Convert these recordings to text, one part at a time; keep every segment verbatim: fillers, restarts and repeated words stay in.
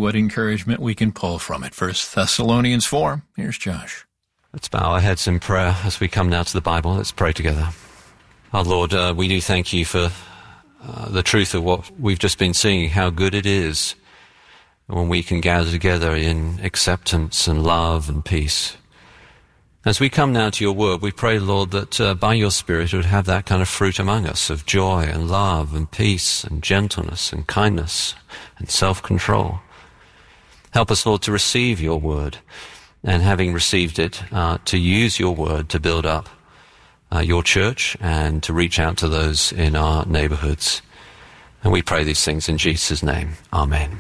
what encouragement we can pull from it. First Thessalonians four, here's Josh. Let's bow our heads in prayer as we come now to the Bible. Let's pray together. Our Lord, uh, we do thank you for uh, the truth of what we've just been seeing, how good it is when we can gather together in acceptance and love and peace. As we come now to your word, we pray, Lord, that uh, by your Spirit it would have that kind of fruit among us of joy and love and peace and gentleness and kindness and self-control. Help us, Lord, to receive your word, and having received it, uh, to use your word to build up uh, your church and to reach out to those in our neighborhoods. And we pray these things in Jesus' name. Amen.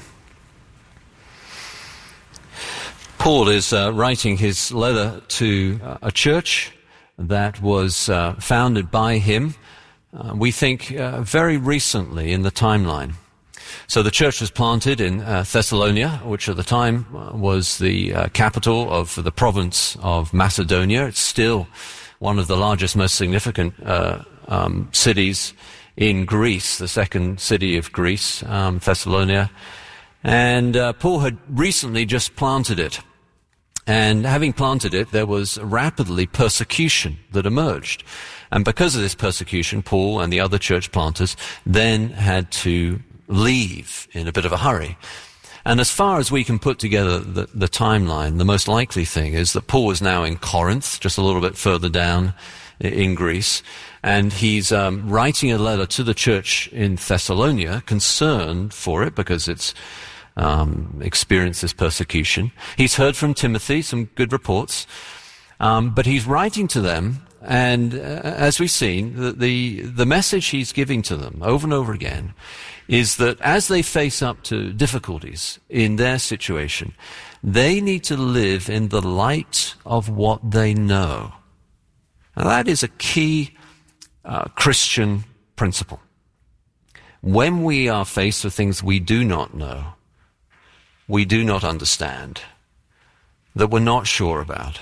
Paul is uh, writing his letter to uh, a church that was uh, founded by him, uh, we think, uh, very recently in the timeline. So the church was planted in uh, Thessalonia, which at the time uh, was the uh, capital of the province of Macedonia. It's still one of the largest, most significant uh, um, cities in Greece, the second city of Greece, um, Thessalonia. And uh, Paul had recently just planted it. And having planted it, there was rapidly persecution that emerged. And because of this persecution, Paul and the other church planters then had to leave in a bit of a hurry. And as far as we can put together the, the timeline, the most likely thing is that Paul is now in Corinth, just a little bit further down in Greece, and he's um, writing a letter to the church in Thessalonia, concerned for it because it's Um, experienced this persecution. He's heard from Timothy some good reports, um, but he's writing to them, and uh, as we've seen, the, the the message he's giving to them over and over again is that as they face up to difficulties in their situation, they need to live in the light of what they know. Now that is a key uh, Christian principle. When we are faced with things we do not know, we do not understand, that we're not sure about,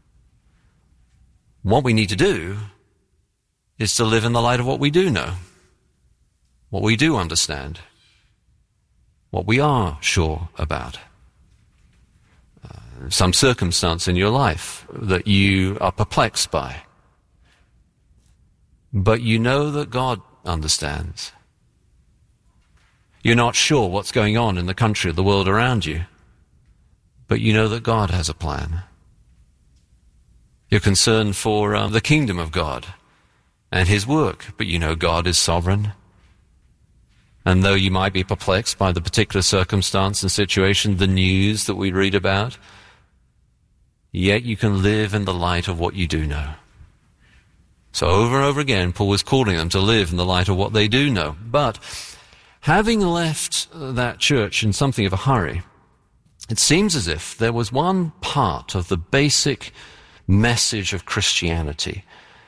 what we need to do is to live in the light of what we do know, what we do understand, what we are sure about. Uh, some circumstance in your life that you are perplexed by, but you know that God understands. You're not sure what's going on in the country or the world around you, but you know that God has a plan. You're concerned for uh, the kingdom of God and his work, but you know God is sovereign. And though you might be perplexed by the particular circumstance and situation, the news that we read about, yet you can live in the light of what you do know. So over and over again, Paul is calling them to live in the light of what they do know. But having left that church in something of a hurry, it seems as if there was one part of the basic message of Christianity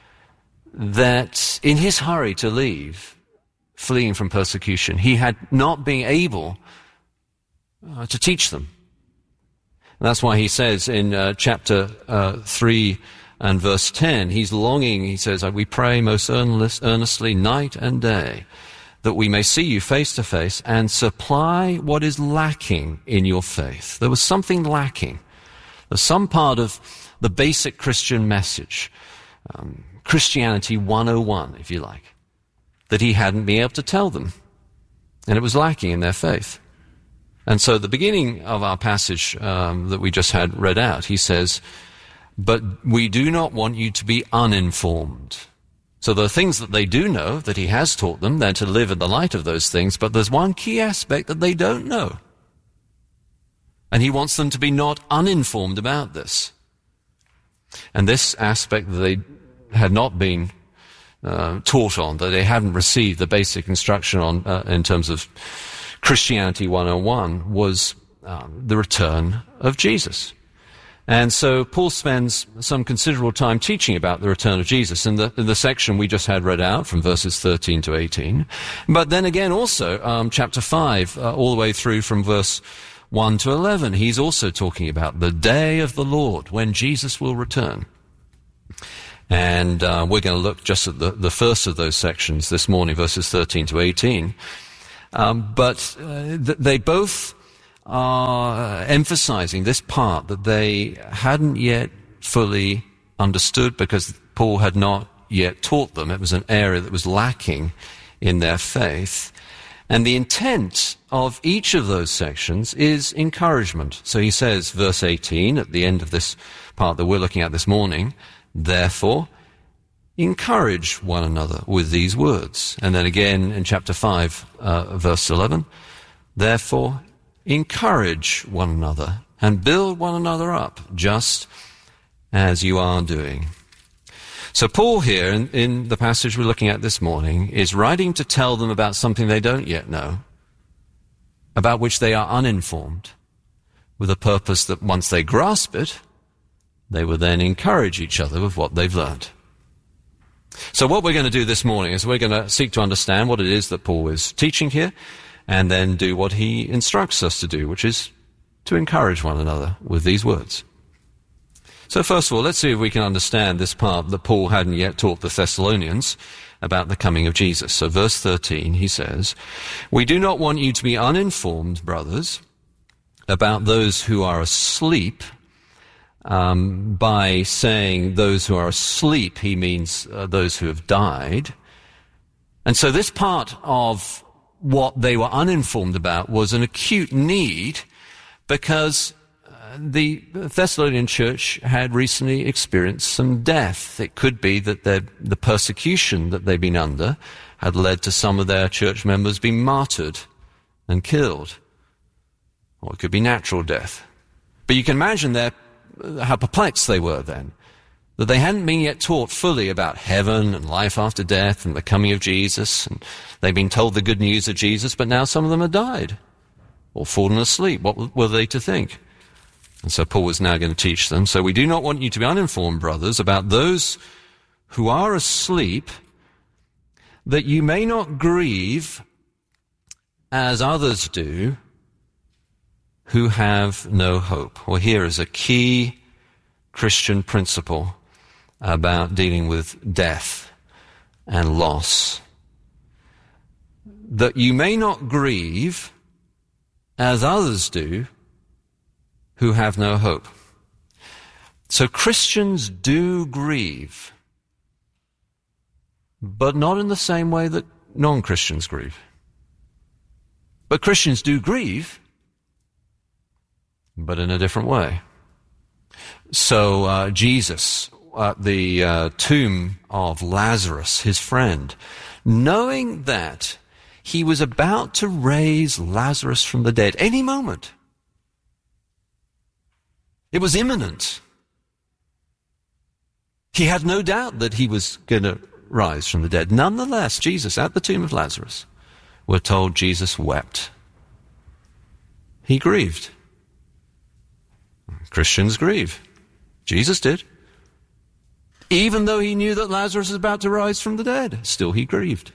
that in his hurry to leave, fleeing from persecution, he had not been able uh, to teach them. And that's why he says in uh, chapter uh, three and verse ten, he's longing, he says, we pray most earnestly night and day, that we may see you face to face and supply what is lacking in your faith. There was something lacking. There's some part of the basic Christian message, um, Christianity one oh one, if you like, that he hadn't been able to tell them. And it was lacking in their faith. And so at the beginning of our passage um, that we just had read out, he says, but we do not want you to be uninformed. So there are things that they do know, that he has taught them, they're to live in the light of those things, but there's one key aspect that they don't know. And he wants them to be not uninformed about this. And this aspect that they had not been uh, taught on, that they hadn't received the basic instruction on uh, in terms of Christianity one oh one, was um, the return of Jesus. And so Paul spends some considerable time teaching about the return of Jesus in the, in the section we just had read out from verses thirteen to eighteen. But then again also, um, chapter five, uh, all the way through from verse one to eleven, he's also talking about the day of the Lord, when Jesus will return. And uh, we're going to look just at the, the first of those sections this morning, verses thirteen to eighteen. Um, but uh, th- they both are emphasizing this part that they hadn't yet fully understood because Paul had not yet taught them. It was an area that was lacking in their faith. And the intent of each of those sections is encouragement. So he says, verse eighteen, at the end of this part that we're looking at this morning, therefore, encourage one another with these words. And then again in chapter five, uh, verse eleven, therefore, encourage one another and build one another up, just as you are doing. So Paul here, in, in the passage we're looking at this morning, is writing to tell them about something they don't yet know, about which they are uninformed, with a purpose that once they grasp it, they will then encourage each other with what they've learned. So what we're going to do this morning is we're going to seek to understand what it is that Paul is teaching here, and then do what he instructs us to do, which is to encourage one another with these words. So first of all, let's see if we can understand this part that Paul hadn't yet taught the Thessalonians about the coming of Jesus. So verse thirteen, he says, we do not want you to be uninformed, brothers, about those who are asleep. Um, by saying those who are asleep, he means uh, those who have died. And so this part of what they were uninformed about was an acute need, because the Thessalonian church had recently experienced some death. It could be that the persecution that they'd been under had led to some of their church members being martyred and killed. Or it could be natural death. But you can imagine their, how perplexed they were then, that they hadn't been yet taught fully about heaven and life after death and the coming of Jesus. And they'd been told the good news of Jesus, but now some of them had died or fallen asleep. What were they to think? And so Paul is now going to teach them. So we do not want you to be uninformed, brothers, about those who are asleep, that you may not grieve as others do who have no hope. Well, here is a key Christian principle about dealing with death and loss. That you may not grieve as others do who have no hope. So Christians do grieve, but not in the same way that non-Christians grieve. But Christians do grieve, but in a different way. So uh, Jesus, at the uh, tomb of Lazarus, his friend, knowing that he was about to raise Lazarus from the dead any moment, it was imminent. He had no doubt that he was going to rise from the dead. Nonetheless, Jesus, at the tomb of Lazarus, we're told Jesus wept. He grieved. Christians grieve. Jesus did. Even though he knew that Lazarus was about to rise from the dead, still he grieved.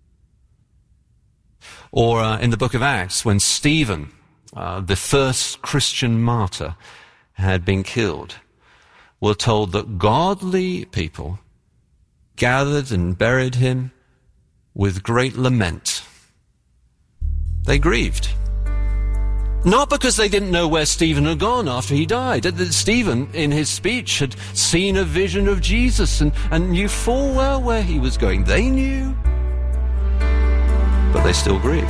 Or uh, in the book of Acts, when Stephen, uh, the first Christian martyr, had been killed, we're told that godly people gathered and buried him with great lament. They grieved. Not because they didn't know where Stephen had gone after he died. Stephen, in his speech, had seen a vision of Jesus and, and knew full well where he was going. They knew, but they still grieved.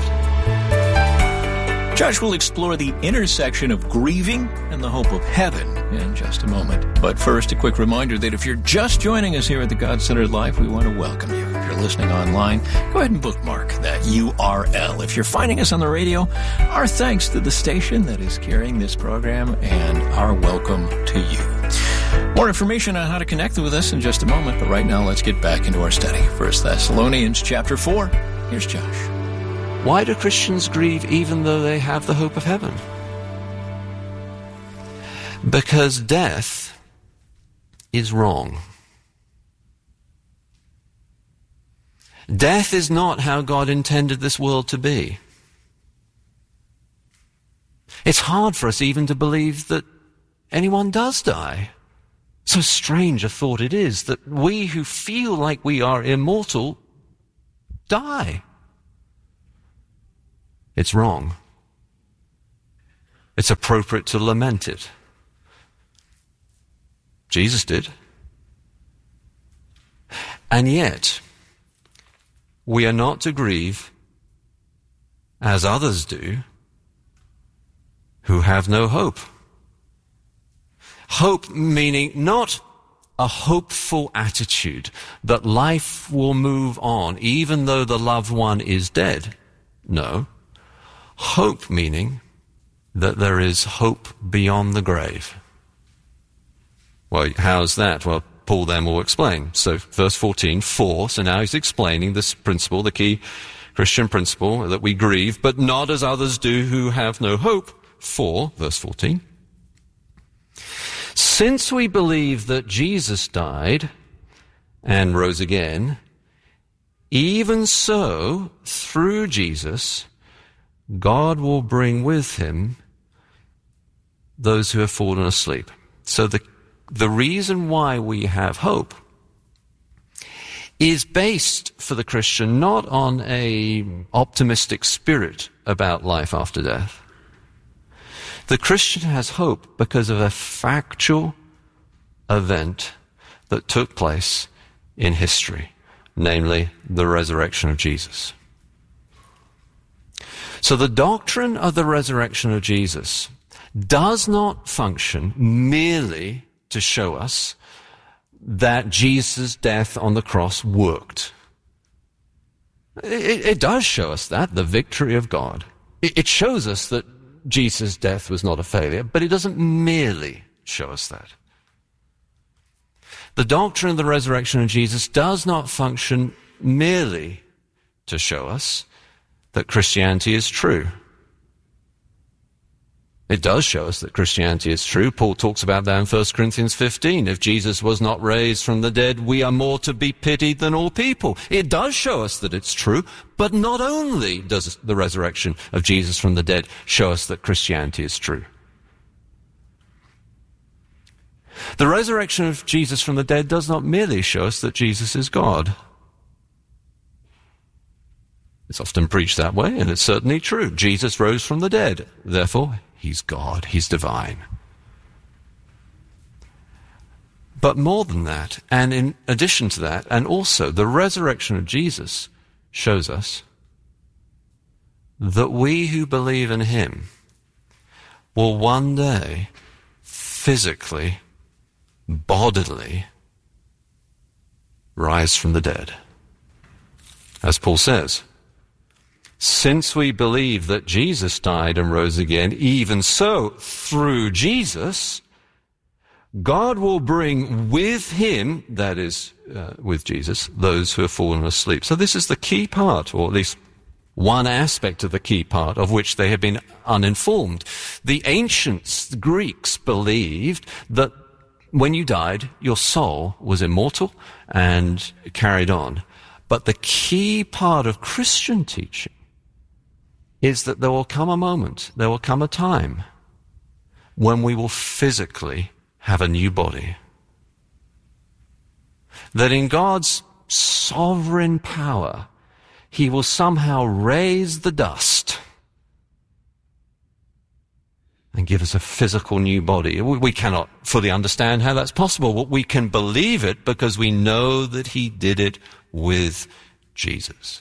Josh will explore the intersection of grieving and the hope of heaven in just a moment. But first, a quick reminder that if you're just joining us here at the God-Centered Life, we want to welcome you. If you're listening online, go ahead and bookmark that U R L. If you're finding us on the radio, our thanks to the station that is carrying this program and our welcome to you. More information on how to connect with us in just a moment, but right now let's get back into our study. First Thessalonians chapter four. Here's Josh. Why do Christians grieve even though they have the hope of heaven? Because death is wrong. Death is not how God intended this world to be. It's hard for us even to believe that anyone does die. So strange a thought it is that we who feel like we are immortal die. It's wrong. it's appropriate to lament it. Jesus did. And yet, we are not to grieve as others do who have no hope. Hope meaning not a hopeful attitude that life will move on even though the loved one is dead. No. Hope meaning that there is hope beyond the grave. Well, how's that? Well, Paul then will explain. So, verse fourteen, for, so now he's explaining this principle, the key Christian principle, that we grieve, but not as others do who have no hope. For, verse fourteen, since we believe that Jesus died and rose again, even so, through Jesus, God will bring with him those who have fallen asleep. So the The reason why we have hope is based for the Christian not on a optimistic spirit about life after death. The Christian has hope because of a factual event that took place in history, namely the resurrection of Jesus. So the doctrine of the resurrection of Jesus does not function merely to show us that Jesus' death on the cross worked. It, it does show us that, the victory of God. It, it shows us that Jesus' death was not a failure, but it doesn't merely show us that. The doctrine of the resurrection of Jesus does not function merely to show us that Christianity is true. It does show us that Christianity is true. Paul talks about that in First Corinthians fifteen. If Jesus was not raised from the dead, we are more to be pitied than all people. It does show us that it's true, but not only does the resurrection of Jesus from the dead show us that Christianity is true. The resurrection of Jesus from the dead does not merely show us that Jesus is God. It's often preached that way, and it's certainly true. Jesus rose from the dead. Therefore, he's God. He's divine. But more than that, and in addition to that, and also the resurrection of Jesus shows us that we who believe in him will one day physically, bodily rise from the dead. As Paul says, since we believe that Jesus died and rose again, even so, through Jesus, God will bring with him, that is, uh, with Jesus, those who have fallen asleep. So this is the key part, or at least one aspect of the key part, of which they have been uninformed. The ancients, the Greeks, believed that when you died, your soul was immortal and carried on. But the key part of Christian teaching is that there will come a moment, there will come a time when we will physically have a new body. That in God's sovereign power, he will somehow raise the dust and give us a physical new body. We cannot fully understand how that's possible, but we can believe it because we know that he did it with Jesus.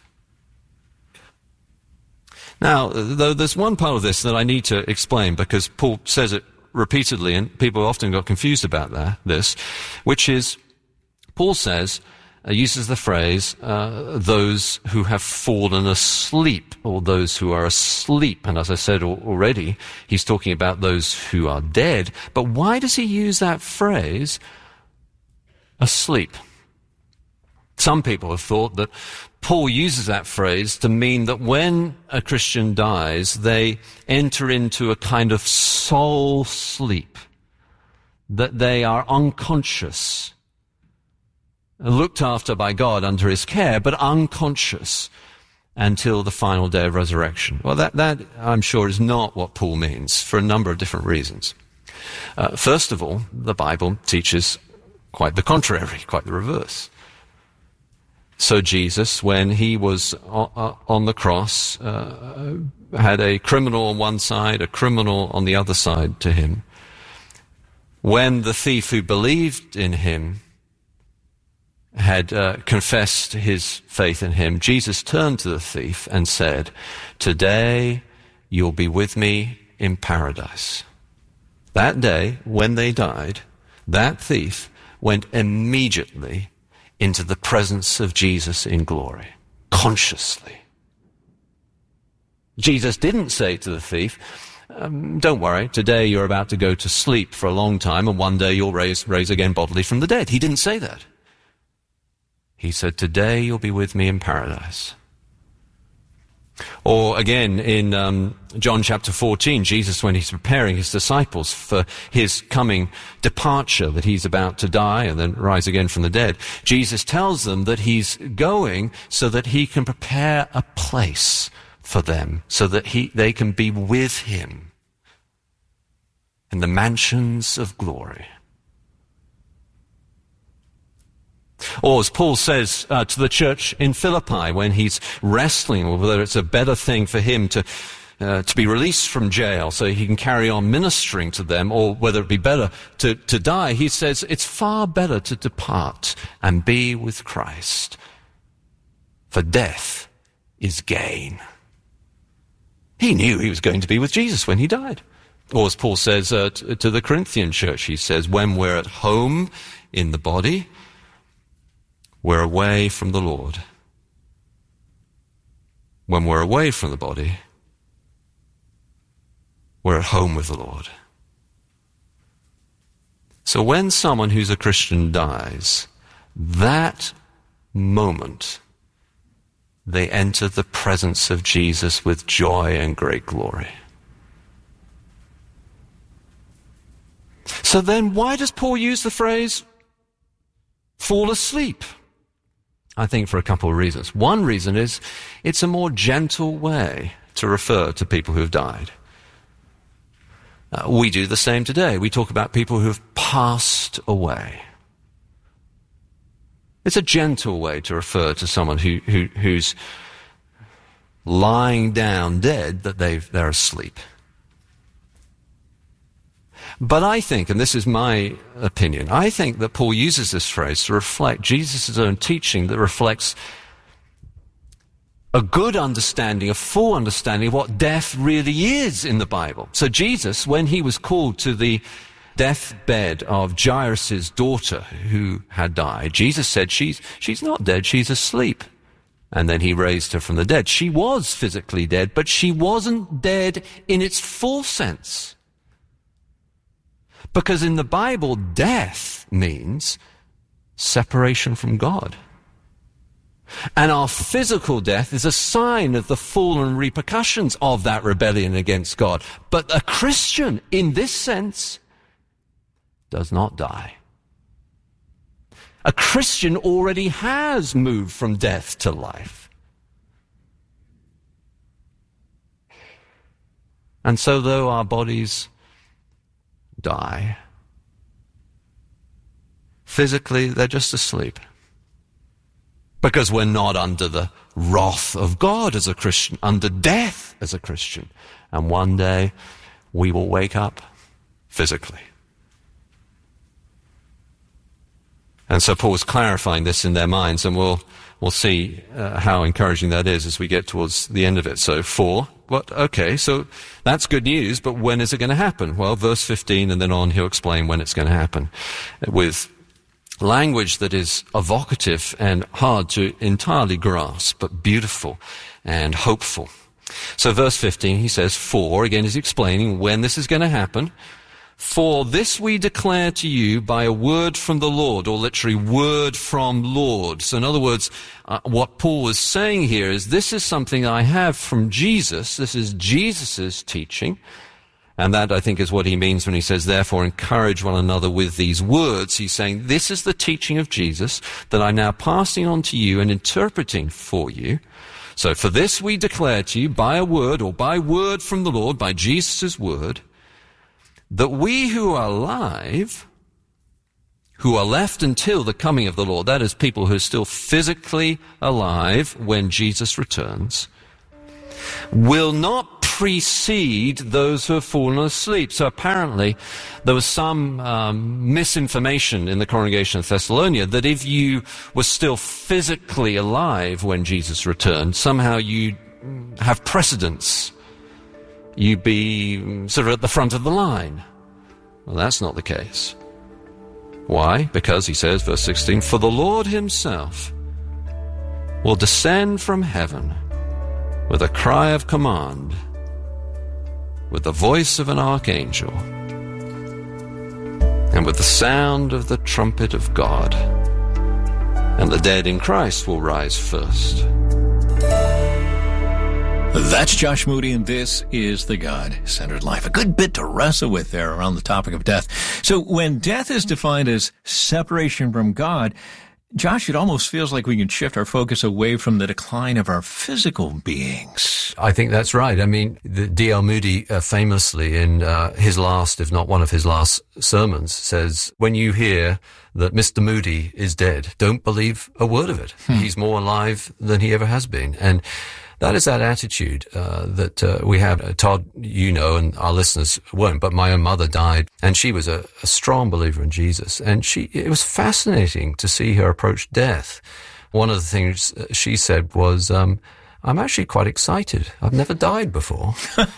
Now, though there's one part of this that I need to explain because Paul says it repeatedly and people often got confused about that, this, which is, Paul says, uh, uses the phrase, uh, those who have fallen asleep, or those who are asleep. And as I said al- already, he's talking about those who are dead. But why does he use that phrase, asleep? Some people have thought that Paul uses that phrase to mean that when a Christian dies, they enter into a kind of soul sleep, that they are unconscious, looked after by God under his care, but unconscious until the final day of resurrection. Well, that, that I'm sure is not what Paul means for a number of different reasons. Uh, first of all, the Bible teaches quite the contrary, quite the reverse. So Jesus, when he was on the cross, uh, had a criminal on one side, a criminal on the other side to him. When the thief who believed in him had uh, confessed his faith in him, Jesus turned to the thief and said, "Today you'll be with me in paradise." That day, when they died, that thief went immediately into the presence of Jesus in glory, consciously. Jesus didn't say to the thief, um, "Don't worry, today you're about to go to sleep for a long time, and one day you'll raise, raise again bodily from the dead." He didn't say that. He said, "Today you'll be with me in paradise." Or again, in um, John chapter fourteen, Jesus, when he's preparing his disciples for his coming departure, that he's about to die and then rise again from the dead, Jesus tells them that he's going so that he can prepare a place for them, so that he, they can be with him in the mansions of glory. Or as Paul says uh, to the church in Philippi when he's wrestling with whether it's a better thing for him to uh, to be released from jail so he can carry on ministering to them, or whether it be better to, to die, he says it's far better to depart and be with Christ, for death is gain. He knew he was going to be with Jesus when he died. Or as Paul says uh, t- to the Corinthian church, he says, when we're at home in the body, we're away from the Lord. When we're away from the body, we're at home with the Lord. So when someone who's a Christian dies, that moment they enter the presence of Jesus with joy and great glory. So then why does Paul use the phrase fall asleep? I think for a couple of reasons. One reason is it's a more gentle way to refer to people who have died. Uh, we do the same today. We talk about people who have passed away. It's a gentle way to refer to someone who, who who's lying down dead, that they've, they're asleep. But I think, and this is my opinion, I think that Paul uses this phrase to reflect Jesus' own teaching that reflects a good understanding, a full understanding of what death really is in the Bible. So Jesus, when he was called to the deathbed of Jairus' daughter who had died, Jesus said, she's, she's not dead, she's asleep. And then he raised her from the dead. She was physically dead, but she wasn't dead in its full sense. Because in the Bible, death means separation from God. And our physical death is a sign of the fallen repercussions of that rebellion against God. But a Christian, in this sense, does not die. A Christian already has moved from death to life. And so though our bodies die, physically they're just asleep. Because we're not under the wrath of God as a Christian, under death as a Christian. And one day we will wake up physically. And so Paul's clarifying this in their minds, and we'll we'll see uh, how encouraging that is as we get towards the end of it. So four, what? Okay, so that's good news, but when is it going to happen? Well, verse fifteen and then on, he'll explain when it's going to happen with language that is evocative and hard to entirely grasp, but beautiful and hopeful. So verse fifteen, he says, for, again, he's explaining when this is going to happen. For this we declare to you by a word from the Lord, or literally word from Lord. So in other words, uh, what Paul was saying here is this is something I have from Jesus. This is Jesus' teaching. And that, I think, is what he means when he says, therefore, encourage one another with these words. He's saying, this is the teaching of Jesus that I'm now passing on to you and interpreting for you. So for this we declare to you by a word, or by word from the Lord, by Jesus' word, that we who are alive who are left until the coming of the Lord, that is, people who are still physically alive when Jesus returns, will not precede those who have fallen asleep. So apparently there was some um, misinformation in the congregation of Thessalonica that if you were still physically alive when Jesus returned, somehow you have precedence. You'd be sort of at the front of the line. Well, that's not the case. Why? Because, he says, verse sixteen, for the Lord himself will descend from heaven with a cry of command, with the voice of an archangel, and with the sound of the trumpet of God, and the dead in Christ will rise first. That's Josh Moody, and this is The God-Centered Life. A good bit to wrestle with there around the topic of death. So when death is defined as separation from God, Josh, it almost feels like we can shift our focus away from the decline of our physical beings. I think that's right. I mean, the D L Moody uh, famously in uh, his last, if not one of his last sermons, says, when you hear that Mister Moody is dead, don't believe a word of it. Hmm. He's more alive than he ever has been. And that is that attitude uh, that uh, we have. Uh, Todd, you know, and our listeners won't, but my own mother died, and she was a, a strong believer in Jesus. And she, it was fascinating to see her approach death. One of the things she said was, um, I'm actually quite excited. I've never died before.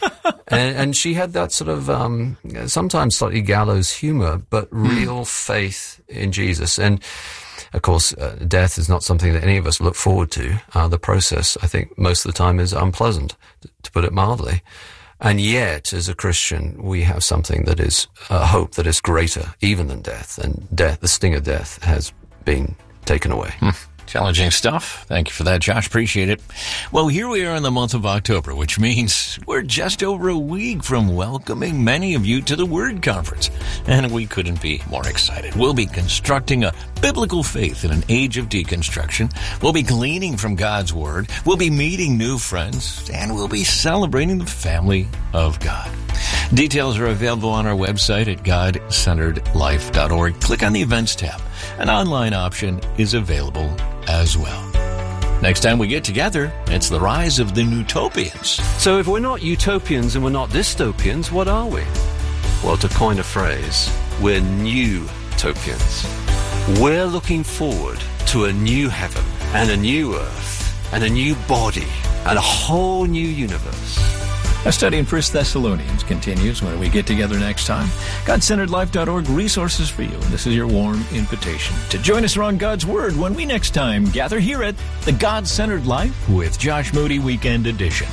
and, and she had that sort of um, sometimes slightly gallows humor, but real faith in Jesus. And of course, uh, death is not something that any of us look forward to. Uh, the process, I think, most of the time is unpleasant, to put it mildly. And yet, as a Christian, we have something that is a hope that is greater even than death. And death, the sting of death, has been taken away. Hmm. Challenging stuff. Thank you for that, Josh. Appreciate it. Well, here we are in the month of October, which means we're just over a week from welcoming many of you to the Word Conference. And we couldn't be more excited. We'll be constructing a biblical faith in an age of deconstruction. We'll be gleaning from God's Word. We'll be meeting new friends. And we'll be celebrating the family of God. Details are available on our website at god centered life dot org. Click on the Events tab. An online option is available as well. Next time we get together, it's the rise of the Newtopians. So if we're not utopians and we're not dystopians, what are we? Well, to coin a phrase, we're new-topians. We're looking forward to a new heaven and a new earth and a new body and a whole new universe. Our study in First Thessalonians continues when we get together next time. god centered life dot org, resources for you. And this is your warm invitation to join us around God's Word when we next time gather here at the God-Centered Life with Josh Moody Weekend Edition.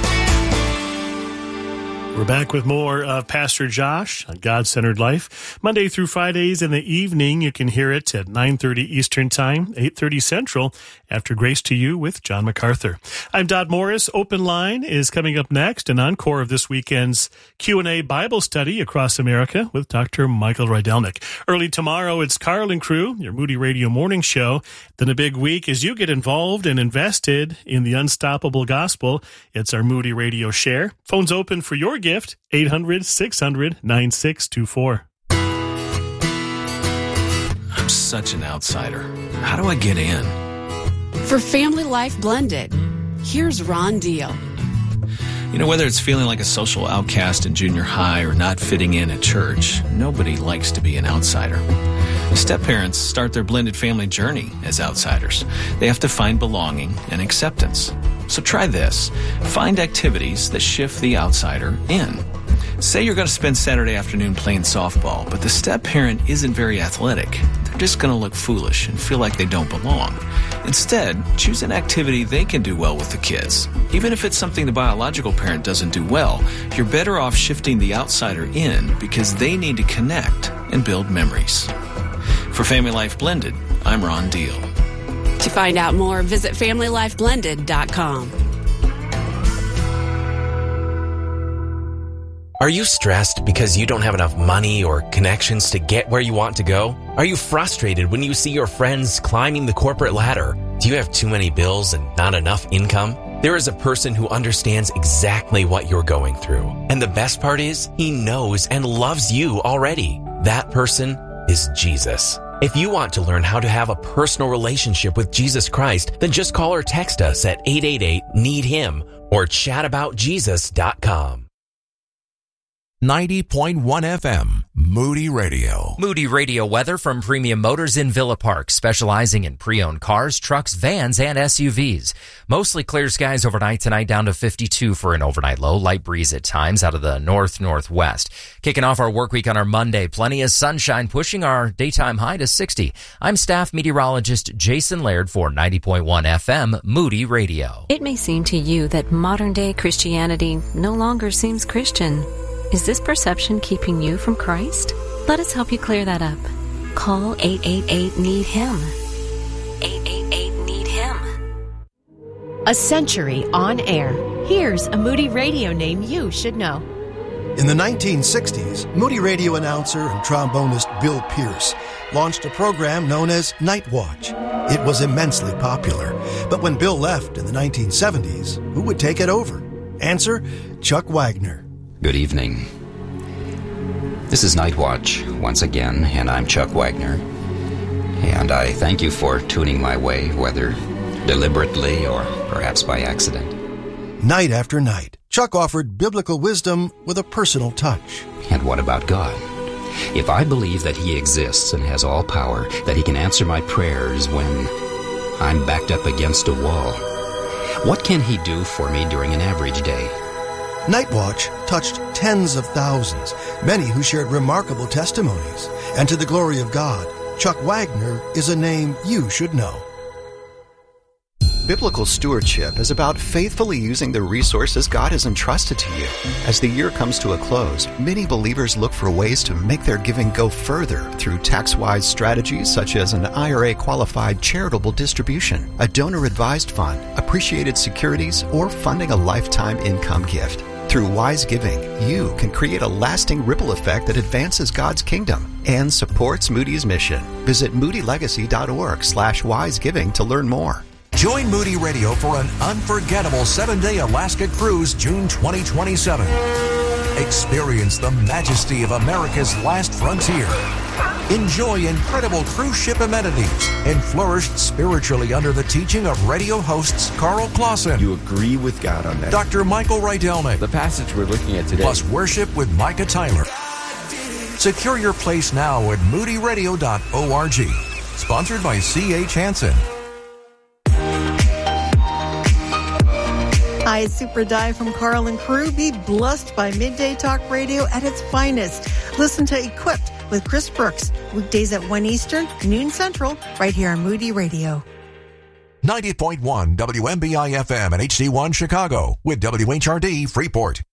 We're back with more of Pastor Josh on God-Centered Life. Monday through Fridays in the evening, you can hear it at nine thirty Eastern Time, eight thirty Central, after Grace to You with John MacArthur. I'm Dodd Morris. Open Line is coming up next, an encore of this weekend's Q and A Bible study across America with Doctor Michael Rydelnik. Early tomorrow, it's Carl and Crew, your Moody Radio morning show. Then a big week as you get involved and invested in the unstoppable gospel. It's our Moody Radio Share. Phone's open for your gift, eight hundred, six hundred, nine six two four. I'm such an outsider. How do I get in? For Family Life Blended, here's Ron Deal. You know, whether it's feeling like a social outcast in junior high or not fitting in at church, nobody likes to be an outsider. Step-parents start their blended family journey as outsiders. They have to find belonging and acceptance. So try this. Find activities that shift the outsider in. Say you're going to spend Saturday afternoon playing softball, but the step-parent isn't very athletic. They're just going to look foolish and feel like they don't belong. Instead, choose an activity they can do well with the kids. Even if it's something the biological parent doesn't do well, you're better off shifting the outsider in because they need to connect and build memories. For Family Life Blended, I'm Ron Deal. To find out more, visit family life blended dot com. Are you stressed because you don't have enough money or connections to get where you want to go? Are you frustrated when you see your friends climbing the corporate ladder? Do you have too many bills and not enough income? There is a person who understands exactly what you're going through. And the best part is, he knows and loves you already. That person is Jesus. If you want to learn how to have a personal relationship with Jesus Christ, then just call or text us at eight eight eight, need him or chat about jesus dot com. ninety point one F M, Moody Radio. Moody Radio weather from Premium Motors in Villa Park, specializing in pre-owned cars, trucks, vans, and S U Vs. Mostly clear skies overnight tonight, down to fifty-two for an overnight low. Light breeze at times out of the north-northwest. Kicking off our work week on our Monday, plenty of sunshine, pushing our daytime high to sixty. I'm staff meteorologist Jason Laird for ninety point one F M, Moody Radio. It may seem to you that modern-day Christianity no longer seems Christian. Is this perception keeping you from Christ? Let us help you clear that up. Call eight eight eight, need him. eight eight eight, need him. A century on air. Here's a Moody Radio name you should know. In the nineteen sixties, Moody Radio announcer and trombonist Bill Pierce launched a program known as Night Watch. It was immensely popular. But when Bill left in the nineteen seventies, who would take it over? Answer, Chuck Wagner. Good evening. This is Night Watch once again, and I'm Chuck Wagner. And I thank you for tuning my way, whether deliberately or perhaps by accident. Night after night, Chuck offered biblical wisdom with a personal touch. And what about God? If I believe that He exists and has all power, that He can answer my prayers when I'm backed up against a wall, what can He do for me during an average day? Night Watch touched tens of thousands, many who shared remarkable testimonies. And to the glory of God, Chuck Wagner is a name you should know. Biblical stewardship is about faithfully using the resources God has entrusted to you. As the year comes to a close, many believers look for ways to make their giving go further through tax-wise strategies such as an I R A-qualified charitable distribution, a donor-advised fund, appreciated securities, or funding a lifetime income gift. Through wise giving, you can create a lasting ripple effect that advances God's kingdom and supports Moody's mission. Visit moodylegacy.org slash wisegiving to learn more. Join Moody Radio for an unforgettable seven-day Alaska cruise June twenty twenty-seven. Experience the majesty of America's last frontier. Enjoy incredible cruise ship amenities and flourish spiritually under the teaching of radio hosts Carl Clausen. You agree with God on that. Doctor Michael Rydelnik. The passage we're looking at today. Plus worship with Micah Tyler. Secure your place now at moody radio dot org. Sponsored by C H Hansen. Hi, it's Super Dive from Carl and crew. Be blessed by Midday Talk Radio at its finest. Listen to Equipped with Chris Brooks, weekdays at one Eastern, noon Central, right here on Moody Radio. ninety point one W M B I F M and H D one Chicago with W H R D Freeport.